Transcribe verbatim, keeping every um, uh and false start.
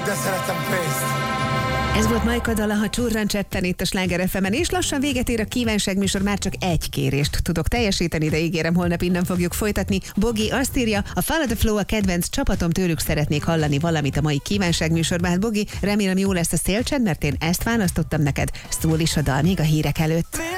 de szeretem pénzt. Ez volt Majka dala, ha csurran csetten itt a Sláger ef emen, és lassan véget ér a kívánság műsor, már csak egy kérést tudok teljesíteni, de ígérem, holnap innen fogjuk folytatni. Bogi azt írja, a Follow the Flow a kedvenc csapatom, tőlük szeretnék hallani valamit a mai kívánság műsorban. Hát Bogi, remélem jó lesz a szélcsend, mert én ezt választottam neked. Szól is a dal még a hírek előtt.